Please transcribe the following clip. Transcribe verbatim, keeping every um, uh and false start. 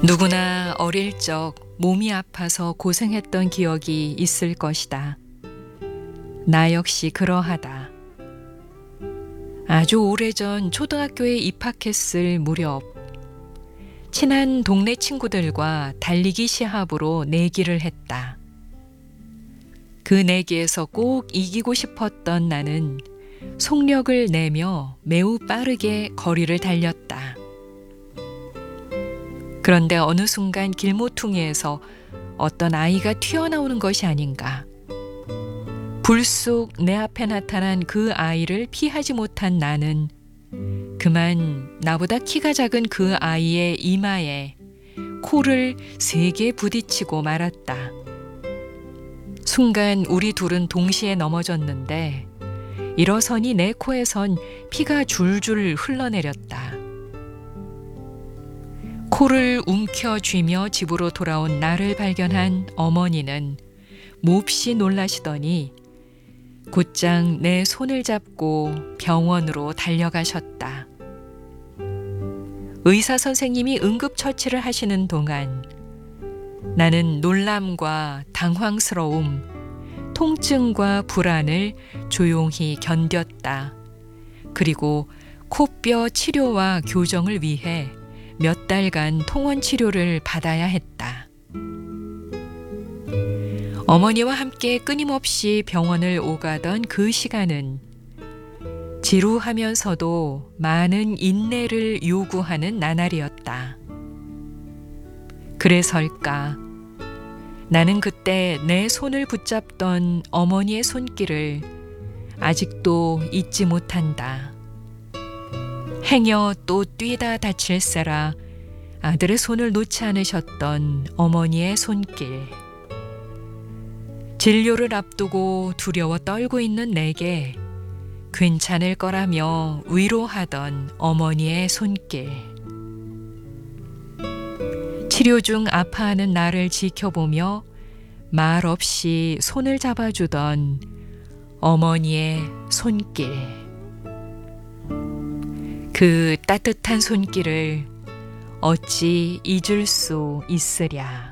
누구나 어릴 적 몸이 아파서 고생했던 기억이 있을 것이다. 나 역시 그러하다. 아주 오래전 초등학교에 입학했을 무렵, 친한 동네 친구들과 달리기 시합으로 내기를 했다. 그 내기에서 꼭 이기고 싶었던 나는 속력을 내며 매우 빠르게 거리를 달렸다. 그런데 어느 순간 길모퉁이에서 어떤 아이가 튀어나오는 것이 아닌가. 불쑥 내 앞에 나타난 그 아이를 피하지 못한 나는 그만 나보다 키가 작은 그 아이의 이마에 코를 세게 부딪히고 말았다. 순간 우리 둘은 동시에 넘어졌는데 일어서니 내 코에선 피가 줄줄 흘러내렸다. 코를 움켜쥐며 집으로 돌아온 나를 발견한 어머니는 몹시 놀라시더니 곧장 내 손을 잡고 병원으로 달려가셨다. 의사 선생님이 응급처치를 하시는 동안 나는 놀람과 당황스러움, 통증과 불안을 조용히 견뎠다. 그리고 코뼈 치료와 교정을 위해 몇 달간 통원 치료를 받아야 했다. 어머니와 함께 끊임없이 병원을 오가던 그 시간은 지루하면서도 많은 인내를 요구하는 나날이었다. 그래서일까? 나는 그때 내 손을 붙잡던 어머니의 손길을 아직도 잊지 못한다. 행여 또 뛰다 다칠세라 아들의 손을 놓지 않으셨던 어머니의 손길. 진료를 앞두고 두려워 떨고 있는 내게 괜찮을 거라며 위로하던 어머니의 손길. 치료 중 아파하는 나를 지켜보며 말없이 손을 잡아주던 어머니의 손길. 그 따뜻한 손길을 어찌 잊을 수 있으랴.